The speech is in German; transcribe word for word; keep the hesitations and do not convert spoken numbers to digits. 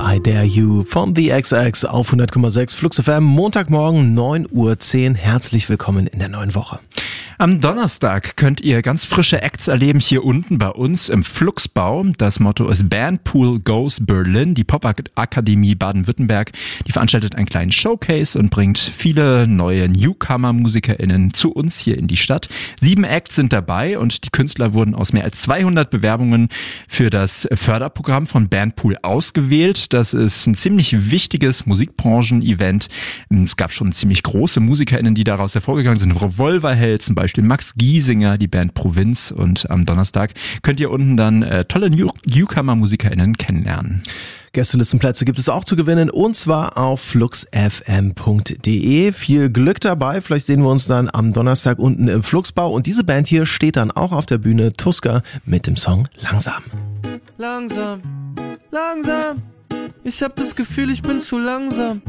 I Dare You von The X X auf hundert Komma sechs Flux F M. Montagmorgen neun Uhr zehn. Herzlich willkommen in der neuen Woche. Am Donnerstag könnt ihr ganz frische Acts erleben hier unten bei uns im Fluxbau. Das Motto ist Bandpool Goes Berlin. Die Popakademie Baden-Württemberg, die veranstaltet einen kleinen Showcase und bringt viele neue Newcomer-MusikerInnen zu uns hier in die Stadt. Sieben Acts sind dabei und die Künstler wurden aus mehr als zweihundert Bewerbungen für das Förderprogramm von Bandpool ausgewählt. Das ist ein ziemlich wichtiges Musikbranchen-Event. Es gab schon ziemlich große MusikerInnen, die daraus hervorgegangen sind. Revolverheld zum Beispiel, Max Giesinger, die Band Provinz, und am Donnerstag könnt ihr unten dann äh, tolle New- Newcomer-MusikerInnen kennenlernen. Gästelistenplätze gibt es auch zu gewinnen, und zwar auf flux f m punkt d e. Viel Glück dabei, vielleicht sehen wir uns dann am Donnerstag unten im Fluxbau, und diese Band hier steht dann auch auf der Bühne, Tuska mit dem Song Langsam. Langsam, langsam, ich hab das Gefühl, ich bin zu langsam.